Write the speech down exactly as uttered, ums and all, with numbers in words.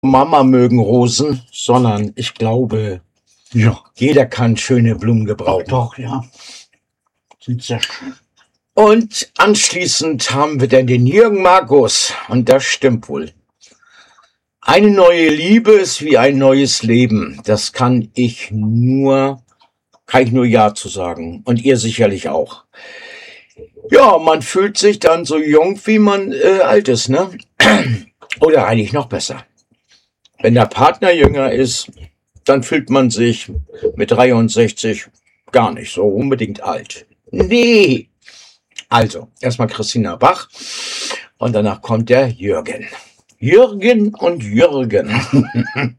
Mama mögen Rosen, sondern ich glaube, Ja, jeder kann schöne Blumen doch, gebrauchen. doch, ja. Sind sehr schön. Und anschließend haben wir dann den Jürgen Markus. Und das stimmt wohl. Eine neue Liebe ist wie ein neues Leben. Das kann ich nur, kann ich nur Ja zu sagen. Und ihr sicherlich auch. Ja, man fühlt sich dann so jung, wie man äh, alt ist, ne? Oder eigentlich noch besser. Wenn der Partner jünger ist, dann fühlt man sich mit dreiundsechzig gar nicht so unbedingt alt. Nee. Also, erstmal Christina Bach und danach kommt der Jürgen. Jürgen und Jürgen.